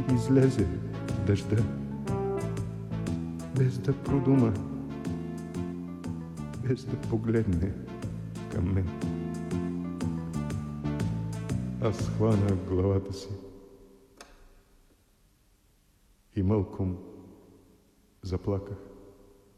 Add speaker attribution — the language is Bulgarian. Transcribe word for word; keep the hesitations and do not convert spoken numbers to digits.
Speaker 1: излезе дъжда, без да продума, без да погледне към мен. Аз хванах главата си и мълком заплаках.